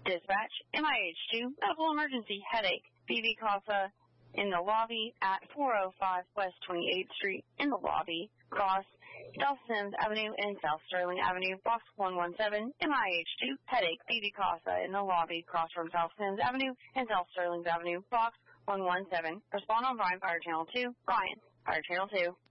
Dispatch, MIH2, medical emergency, headache, BB Casa in the lobby at 405 West 28th Street in the lobby, across South Sims Avenue and South Sterling Avenue, box 117, MIH2, headache, BB Casa in the lobby, across from South Sims Avenue and South Sterling Avenue, box 117. Respond on Ryan, Fire Channel 2, Ryan, Fire Channel 2.